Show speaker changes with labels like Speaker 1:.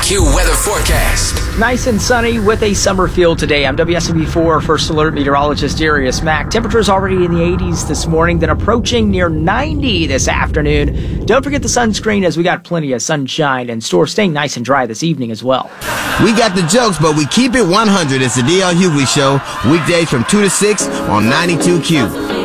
Speaker 1: WSMV4 weather forecast.
Speaker 2: Nice and sunny with a summer feel today. I'm WSMV4 First Alert Meteorologist Darius Mack. Temperatures already in the 80s this morning, then approaching near 90 this afternoon. Don't forget the sunscreen as we got plenty of sunshine in store, staying nice and dry this evening as well.
Speaker 3: We got the jokes, but we keep it 100. It's the DL Hughley Show, weekdays from 2 to 6 on 92Q.